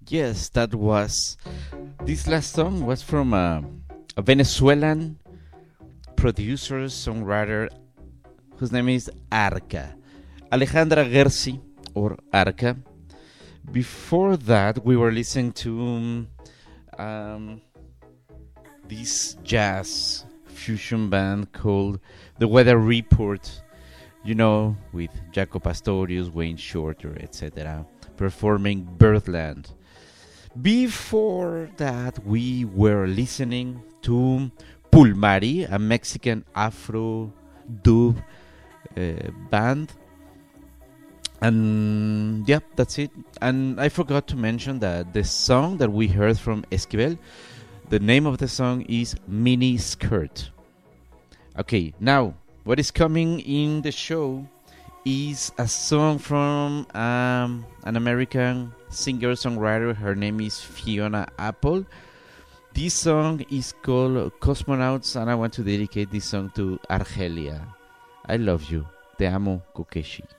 Yes, that was. This last song was from a Venezuelan producer, songwriter, whose name is Arca. Alejandra Gersi, or Arca. Before that, we were listening to this jazz fusion band called The Weather Report, with Jaco Pastorius, Wayne Shorter, etc., performing Birdland. Before that, we were listening to Pulmari, a Mexican Afro dub band. And yeah, that's it. And I forgot to mention that the song that we heard from Esquivel, the name of the song is Mini Skirt. Okay, now, what is coming in the show is a song from an American singer-songwriter. Her name is Fiona Apple. This song is called Cosmonauts, and I want to dedicate this song to Argelia. I love you. Te amo, Kokeshi.